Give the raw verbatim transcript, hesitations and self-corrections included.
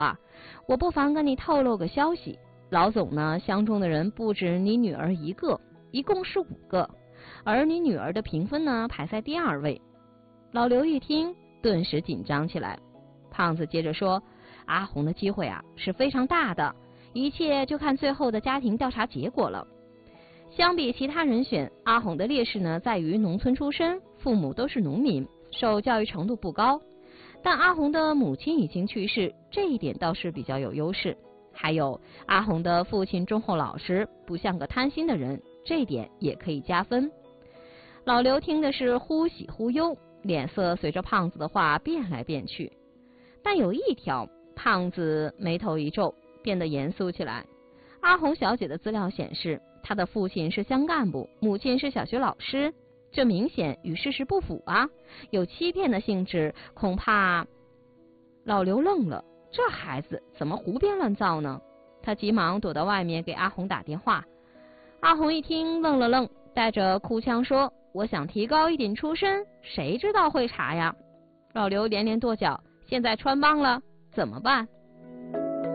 啊，我不妨跟你透露个消息，老总呢相中的人不止你女儿一个，一共是五个，而你女儿的评分呢排在第二位。老刘一听，顿时紧张起来。胖子接着说，阿红的机会啊是非常大的，一切就看最后的家庭调查结果了。相比其他人选，阿红的劣势呢在于农村出身，父母都是农民，受教育程度不高。但阿红的母亲已经去世，这一点倒是比较有优势。还有阿红的父亲忠厚老实，不像个贪心的人，这一点也可以加分。老刘听的是忽喜忽忧，脸色随着胖子的话变来变去。但有一条，胖子眉头一皱，变得严肃起来。阿红小姐的资料显示，她的父亲是乡干部，母亲是小学老师，这明显与事实不符啊，有欺骗的性质，恐怕……老刘愣了，这孩子怎么胡编乱造呢？他急忙躲到外面给阿红打电话。阿红一听愣了愣，带着哭腔说，我想提高一点出身，谁知道会查呀？老刘连连跺脚，现在穿帮了，怎么办？